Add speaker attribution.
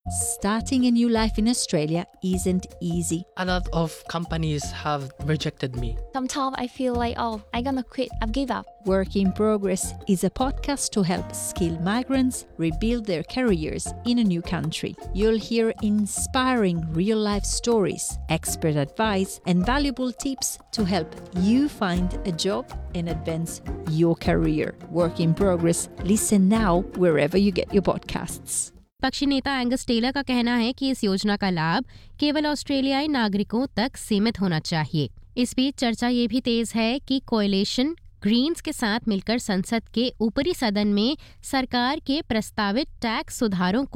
Speaker 1: Starting a new life in Australia isn't easy.
Speaker 2: A lot of companies have rejected me.
Speaker 3: Sometimes I feel like, I'm gonna quit, I've give up.
Speaker 1: Work in Progress is a podcast to help skilled migrants rebuild their careers in a new country. You'll hear inspiring real-life stories, expert advice, and valuable tips to help you find a job and advance your career. Work in Progress. Listen now wherever you get your podcasts.
Speaker 4: पक्षी नेता Angus Taylor का कहना है कि इस योजना का लाभ केवल ऑस्ट्रेलियाई नागरिकों तक सीमित होना चाहिए। इस बीच चर्चा ये भी तेज है कि कोएलिशन ग्रीन्स के साथ मिलकर संसद के ऊपरी सदन में सरकार के प्रस्तावित टैक्स सुधारों को